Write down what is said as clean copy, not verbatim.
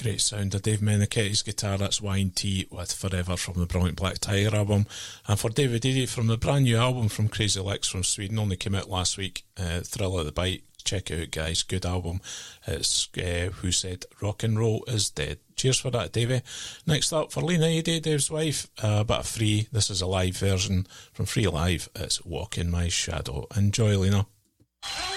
Great sound of Dave Menikety's guitar. That's Y&T with Forever from the Brilliant Black Tiger album. And for David Eadie from the brand new album from Crazy Licks from Sweden, only came out last week, Thrill of the Bite. Check it out, guys. Good album. It's Who Said Rock and Roll Is Dead. Cheers for that, Davey. Next up, for Lena Eadie, Dave's wife, a bit of Free. This is a live version from Free Live. It's Walk in My Shadow. Enjoy, Lena.